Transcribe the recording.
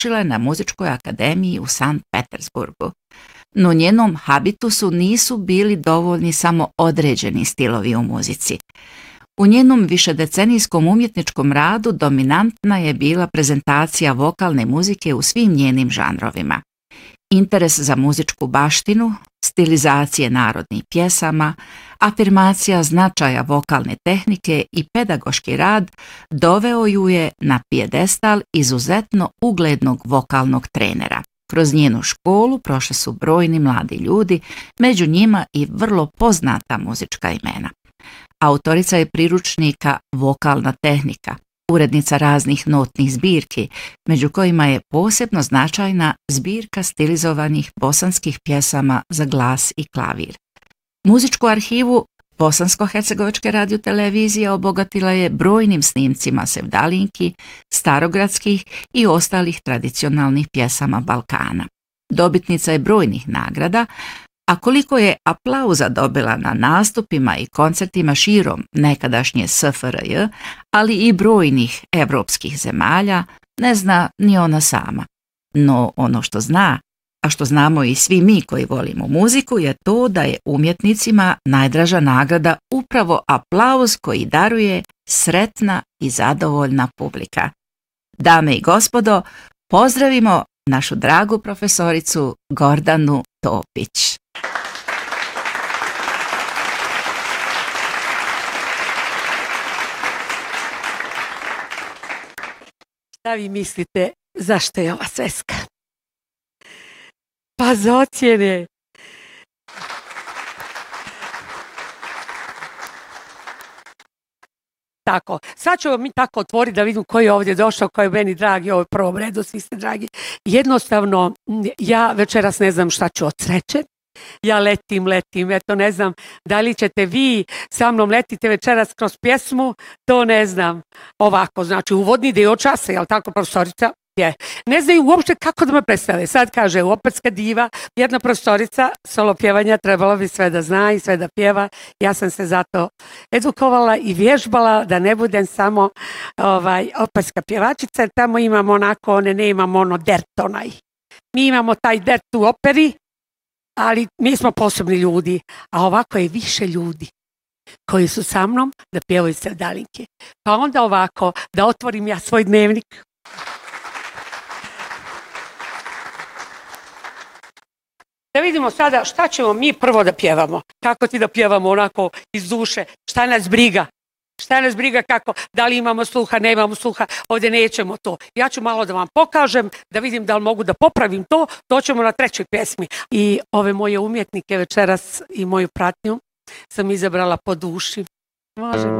završila je na muzičkoj akademiji u Sankt Petersburgu. No njenom habitusu nisu bili dovoljni samo određeni stilovi u muzici. U njenom višedecenijskom umjetničkom radu dominantna je bila prezentacija vokalne muzike u svim njenim žanrovima. Interes za muzičku baštinu, stilizacije narodnih pjesama, afirmacija značaja vokalne tehnike i pedagoški rad doveo ju je na pijedestal izuzetno uglednog vokalnog trenera. Kroz njenu školu prošli su brojni mladi ljudi, među njima i vrlo poznata muzička imena. Autorica je priručnika Vokalna tehnika, urednica raznih notnih zbirki, među kojima je posebno značajna zbirka stilizovanih bosanskih pjesama za glas i klavir. Muzičku arhivu Bosansko-hercegovačke radiotelevizije obogatila je brojnim snimcima sevdalinki, starogradskih i ostalih tradicionalnih pjesama Balkana. Dobitnica je brojnih nagrada, a koliko je aplauza dobila na nastupima i koncertima širom nekadašnje SFRJ, ali i brojnih evropskih zemalja, ne zna ni ona sama. No ono što zna, a što znamo i svi mi koji volimo muziku, je to da je umjetnicima najdraža nagrada upravo aplauz koji daruje sretna i zadovoljna publika. Dame i gospodo, pozdravimo našu dragu profesoricu Gordanu Topić. Šta vi mislite, zašto je ova sveska? Pa za ocjene. Tako, sad ćemo mi tako otvoriti da vidim koji je ovdje došao, koji je meni dragi, ovo je prvom redu, svi ste dragi. Jednostavno, ja večeras ne znam šta ću od sreće. Ja letim, eto ne znam da li ćete vi sa mnom letite večeras kroz pjesmu, to ne znam. Ovako, znači uvodni dio časa, jel tako profesorica? Je. Ne znaju uopšte kako da me predstave. Sad kaže operska diva, jedna profesorica solo pjevanja, trebalo bi sve da zna i sve da pjeva. Ja sam se zato edukovala i vježbala da ne budem samo operska pjevačica, jer tamo imamo onako, ne imamo ono dert onaj. Mi imamo taj dert u operi, ali mi smo posebni ljudi, a ovako je više ljudi koji su sa mnom da pjevaju sevdalinke. Pa onda ovako, da otvorim ja svoj dnevnik. Da vidimo sada šta ćemo mi prvo da pjevamo. Kako ti da pjevamo onako iz duše, šta nas briga. Šta nas briga kako, da li imamo sluha, ne imamo sluha, ovdje nećemo to. Ja ću malo da vam pokažem, da vidim da li mogu da popravim to ćemo na trećoj pjesmi. I ove moje umjetnike večeras i moju pratnju sam izabrala po duši. Možemo.